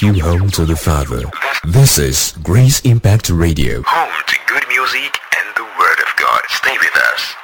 take you home to the Father. This is Grace Impact Radio. Home to good music and the Word of God. Stay with us.